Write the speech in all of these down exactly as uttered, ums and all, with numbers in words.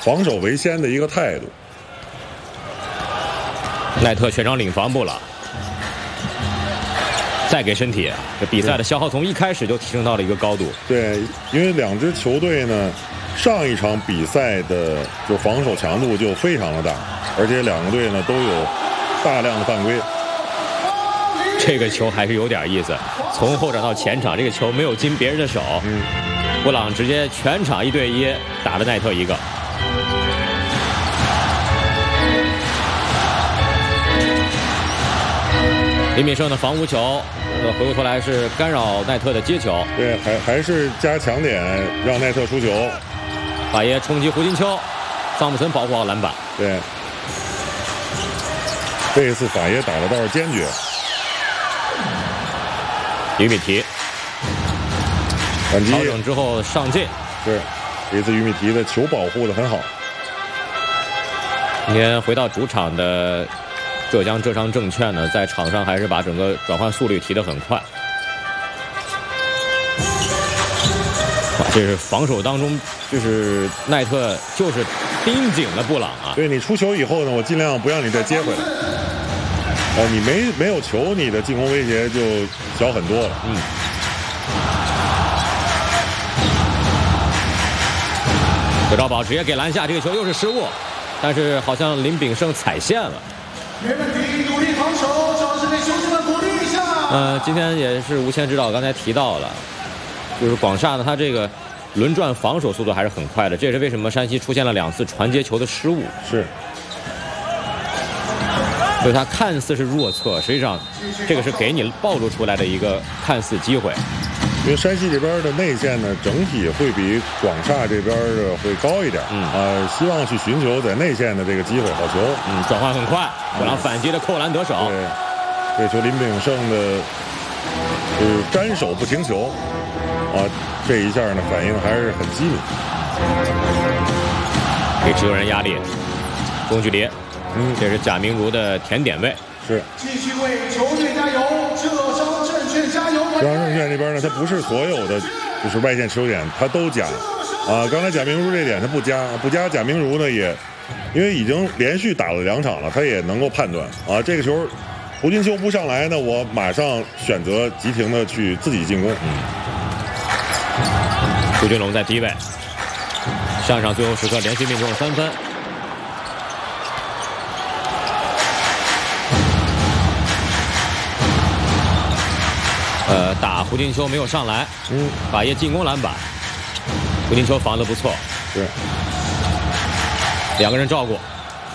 防守为先的一个态度。 奈特全场领防不了，再给身体，这比赛的消耗从一开始就提升到了一个高度。 对，因为两支球队呢，上一场比赛的就防守强度就非常的大，而且两个队呢都有大量的犯规。 这个球还是有点意思，从后场到前场，这个球没有进别人的手，嗯，布朗直接全场一对一打了奈特一个。林敏胜的防无球，呃，回过头来是干扰奈特的接球。 对，还还是加强点让奈特出球。 法耶冲击胡金秋，桑普森保护好篮板。 对，这一次法耶打的倒是坚决。 于米提反击调整之后上进， 是这一次于米提的球保护的很好。 今天回到主场的浙江浙商证券呢，在场上还是把整个转换速率提得很快。这是防守当中，就是奈特就是盯紧了布朗啊。 对，你出球以后呢，我尽量不让你再接回来。呃，你没没有球，你的进攻威胁就小很多了。 嗯。葛兆宝直接给篮下，这个球又是失误，但是好像林炳胜踩线了。 没问题，努力防守，找是给兄弟们鼓励一下。 呃，今天也是吴谦指导刚才提到了，就是广厦呢，他这个轮转防守速度还是很快的，这也是为什么山西出现了两次传接球的失误。 是。 所以他看似是弱侧，实际上这个是给你暴露出来的一个看似机会。 因为山西这边的内线呢，整体会比广厦这边的会高一点。嗯。呃，希望去寻求在内线的这个机会，好球。 嗯，转换很快，布朗反击的扣篮得手。 对，这球林炳胜的，就是沾手不停球，啊，这一下呢反应还是很机敏， 给持球人压力，中距离。嗯，这是贾明儒的甜点位。 是。 继续为球队加油，浙商证券加油！ 浙商证券这边呢，它不是所有的就是外线持球点它都加，啊，刚才贾明儒这点他不加，不加贾明儒呢也，因为已经连续打了两场了，他也能够判断啊，这个球胡金秋不上来呢，我马上选择急停的去自己进攻。 嗯。朱俊龙在低位，上场最后时刻连续命中了三分。呃，打胡金秋没有上来，嗯，法耶进攻篮板，胡金秋防得不错， 是， 两个人照顾。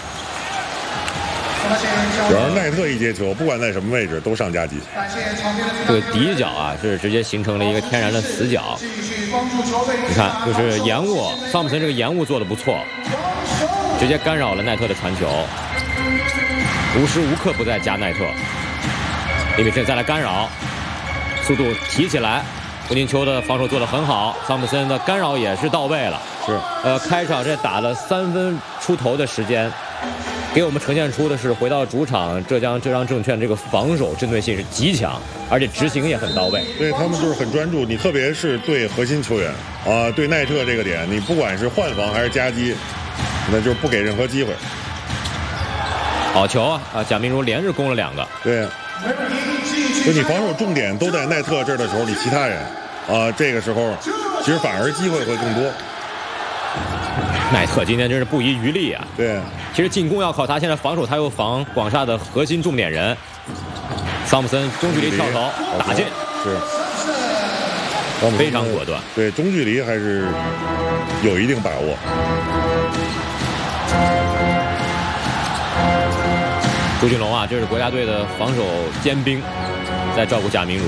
主要是奈特一接球，不管在什么位置都上夹击。 这个底角啊，是直接形成了一个天然的死角。你看，就是延误，桑普森这个延误做得不错，直接干扰了奈特的传球，无时无刻不在夹奈特。林炳胜再来干扰。速度提起来，胡金秋的防守做得很好，桑普森的干扰也是到位了。 是， 呃，开场这打了三分出头的时间，给我们呈现出的是回到主场浙江浙商证券这个防守针对性是极强，而且执行也很到位。 对他们就是很专注，你特别是对核心球员啊，对奈特这个点，你不管是换防还是夹击，那就是不给任何机会。 好球啊！啊，贾明儒连日攻了两个。 对。就你防守重点都在奈特这儿的时候，你其他人，啊，这个时候其实反而机会会更多。 奈特今天真是不遗余力啊！ 对， 其实进攻要靠他，现在防守他又防广厦的核心重点人，桑普森中距离跳投打进， 是， 非常果断。 对，中距离还是有一定把握。 朱俊龙啊，这是国家队的防守尖兵，在照顾贾明儒。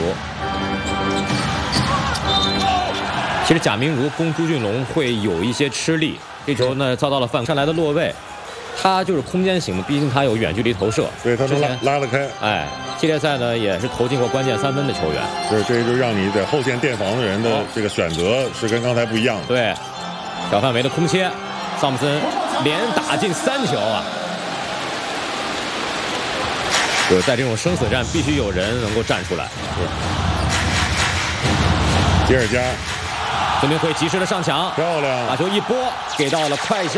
其实贾明儒攻朱俊龙会有一些吃力，这球呢遭到了犯上来的落位，他就是空间型的，毕竟他有远距离投射， 对他能拉拉得开。 哎，系列赛呢也是投进过关键三分的球员。 对，这就让你在后线垫防的人的这个选择是跟刚才不一样的。 对，小范围的空切，桑普森连打进三球啊！就在这种生死战，必须有人能够站出来。 吉尔加， 孙明慧及时的上抢， 漂亮， 把球一拨，给到了快下。